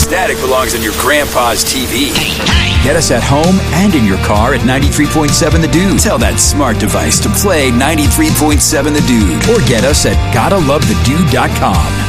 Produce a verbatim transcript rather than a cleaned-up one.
static belongs on your grandpa's T V. Get us at home and in your car at ninety-three point seven The Dude. Tell that smart device to play ninety-three point seven The Dude. Or get us at gotta love the dude dot com.